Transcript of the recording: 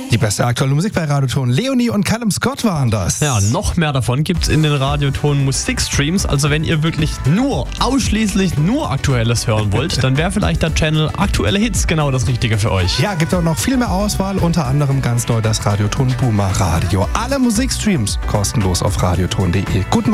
Die beste aktuelle Musik bei Radioton. Leonie und Callum Scott waren das. Ja, noch mehr davon gibt's in den Radioton Musikstreams. Also wenn ihr wirklich ausschließlich nur Aktuelles hören wollt, dann wäre vielleicht der Channel Aktuelle Hits genau das Richtige für euch. Ja, gibt auch noch viel mehr Auswahl, unter anderem ganz neu das Radioton Boomer Radio. Alle Musikstreams kostenlos auf radioton.de. Guten